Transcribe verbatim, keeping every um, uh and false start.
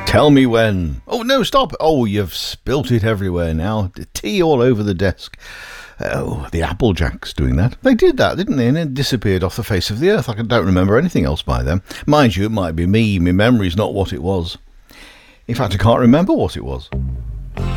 Tell me when. Oh, no, stop. Oh, you've spilt it everywhere now. Tea all over the desk. Oh, the Applejacks doing that. They did that, didn't they? And it disappeared off the face of the earth. I don't remember anything else by them. Mind you, it might be me. My memory's not what it was. In fact, I can't remember what it was.